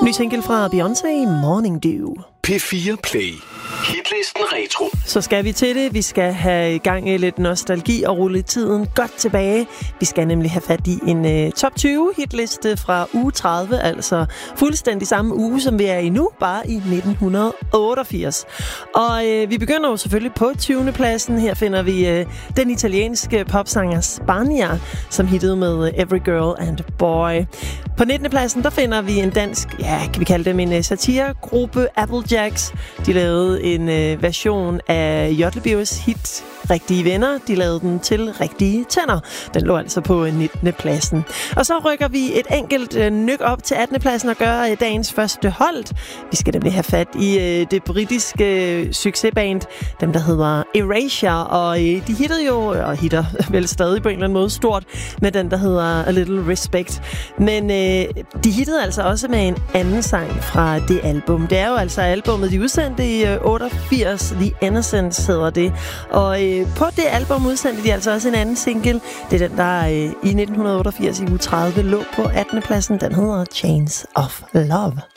Ny single fra Beyoncé, Morning Dew. P4 Play. Hitlisten Retro. Så skal vi til det. Vi skal have gang i lidt nostalgi og rulle tiden godt tilbage. Vi skal nemlig have fat i en top 20 hitliste fra uge 30, altså fuldstændig samme uge, som vi er i nu, bare i 1988. Og vi begynder jo selvfølgelig på 20. pladsen. Her finder vi den italienske popsanger Spagna, som hittede med Every Girl and Boy. På 19. pladsen, der finder vi en dansk, kan vi kalde dem en satiregruppe, Applejacks. De lavede en version af Jodlebios hit Rigtige Venner. De lavede den til Rigtige Tænder. Den lå altså på 19. pladsen. Og så rykker vi et enkelt nyk op til 18. pladsen og gør dagens første hold. Vi skal nemlig have fat i det britiske succesband, dem der hedder Erasure, og de hittede jo, og hitter vel stadig på en eller anden måde stort, med den der hedder A Little Respect. Men de hittede altså også med en anden sang fra det album. Det er jo altså albumet, de udsendte i 88, The Innocence hedder det, og på det album udsendte de altså også en anden single. Det er den, der i 1988 i uge 30 lå på 18. pladsen. Den hedder Chains of Love.